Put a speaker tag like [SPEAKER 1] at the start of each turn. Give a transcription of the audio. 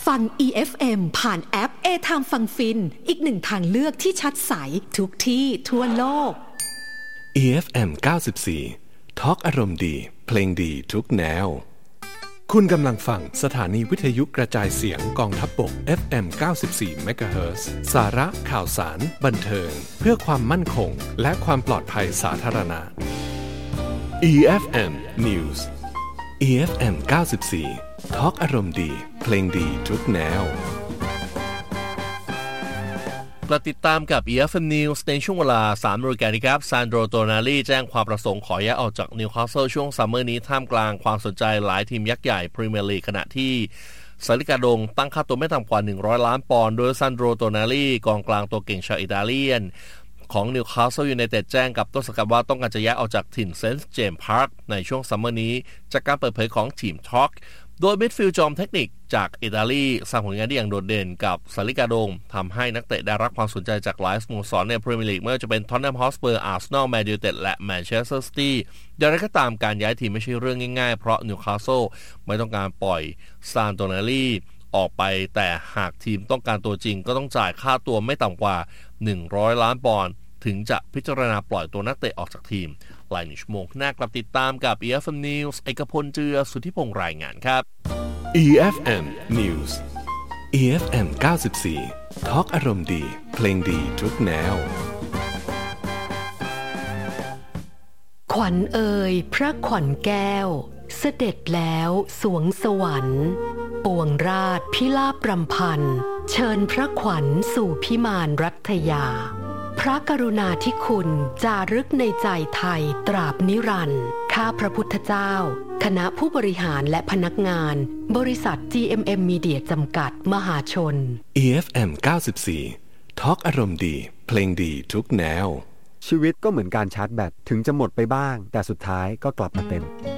[SPEAKER 1] ฟัง EFM ผ่านแอป A-Time ฟังฟินอีกหนึ่งทางเลือกที่ชัดใสทุกที่ทั่วโลก
[SPEAKER 2] EFM 94 ทอล์กอารมณ์ดีเพลงดีทุกแนวคุณกำลังฟังสถานีวิทยุกระจายเสียงกองทัพบก FM 94 MHz สาระข่าวสารบันเทิงเพื่อความมั่นคงและความปลอดภัยสาธารณะ EFM News EFM 94 ทอล์กอารมณ์ดีเพลงดีทุกแนว
[SPEAKER 3] มาติดตามกับ EFM News ในช่วงเวลา 3 นาฬิกาครับซานโดโตนาลีแจ้งความประสงค์ขอย้ายออกจากนิวคาสเซิลช่วงซัมเมอร์นี้ท่ามกลางความสนใจหลายทีมยักษ์ใหญ่พรีเมียร์ลีกขณะที่ซาลิกาดงตั้งค่าตัวไม่ต่ำกว่า100 ล้านปอนด์โดยซานโดโตนาลีกองกลางตัวเก่งชาวอิตาเลียนของนิวคาสเซิลยูไนเต็ดแจ้งกับต้นสังกัดว่าต้องการจะย้ายออกจากถิ่นเซนต์เจมส์พาร์คในช่วงซัมเมอร์นี้จากการเปิดเผยของทีมทอล์กโดยมิดฟิลด์จอมเทคนิคจากอิตาลีสร้างผลงานได้อย่างโดดเด่นกับซาลิกาดงทำให้นักเตะได้รับความสนใจจากหลายสโมสรในพรีเมียร์ลีกไม่ว่าจะเป็นท็อตแนมฮอตสเปอร์อาร์เซนอลแมนยูไนเต็ดและแมนเชสเตอร์ซิตี้อย่างไรก็ตามการย้ายทีมไม่ใช่เรื่องง่ายๆเพราะนิวคาสเซิลไม่ต้องการปล่อยซานโตนาลีออกไปแต่หากทีมต้องการตัวจริงก็ต้องจ่ายค่าตัวไม่ต่ำกว่า100 ล้านปอนด์ถึงจะพิจารณาปล่อยตัวนักเตะออกจากทีมหลายชั่วโมงหน้ากลับติดตามกับ EFM News เอกพลเจือสุทธิพงษ์รายงานครับ
[SPEAKER 2] EFM News EFM 94 ทอล์กอารมณ์ดีเพลงดีทุกแนว
[SPEAKER 1] ขวัญเอ่ยพระขวัญแก้วเสด็จแล้วสวงสวรรค์ปวงราชพิลาภรำพันเชิญพระขวัญสู่พิมานรัตยาพระกรุณาธิคุณจารึกในใจไทยตราบนิรันดร์ข้าพระพุทธเจ้าคณะผู้บริหารและพนักงานบริษัท GMM Media จำกัดมหาชน
[SPEAKER 2] EFM 94 ทอล์กอารมณ์ดีเพลงดีทุกแนว
[SPEAKER 4] ชีวิตก็เหมือนการชาร์จแบตถึงจะหมดไปบ้างแต่สุดท้ายก็กลับมาเต็ม